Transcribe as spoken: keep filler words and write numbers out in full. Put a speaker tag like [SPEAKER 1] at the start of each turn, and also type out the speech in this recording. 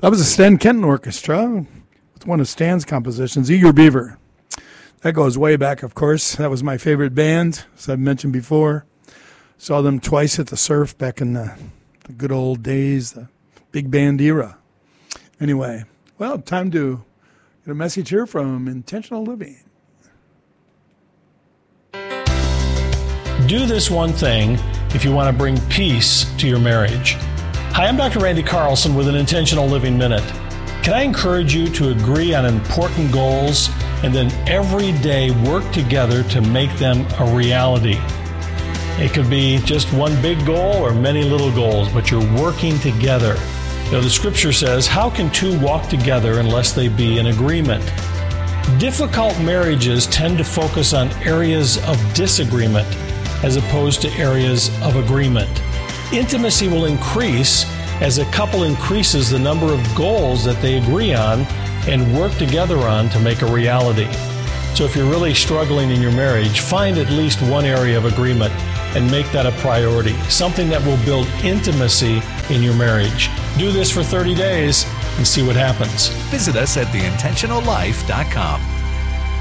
[SPEAKER 1] That was the Stan Kenton Orchestra with one of Stan's compositions, Eager Beaver. That goes way back, of course. That was my favorite band, as I've mentioned before. Saw them twice at the Surf back in the, the good old days, the big band era. Anyway, well, time to get a message here from Intentional Living.
[SPEAKER 2] Do this one thing if you want to bring peace to your marriage. Hi, I'm Doctor Randy Carlson with an Intentional Living Minute. Can I encourage you to agree on important goals and then every day work together to make them a reality? It could be just one big goal or many little goals, but you're working together. You know, the scripture says, how can two walk together unless they be in agreement? Difficult marriages tend to focus on areas of disagreement as opposed to areas of agreement. Intimacy will increase as a couple increases the number of goals that they agree on and work together on to make a reality. So if you're really struggling in your marriage, find at least one area of agreement and make that a priority, something that will build intimacy in your marriage. Do this for thirty days and see what happens.
[SPEAKER 3] Visit us at the intentional life dot com.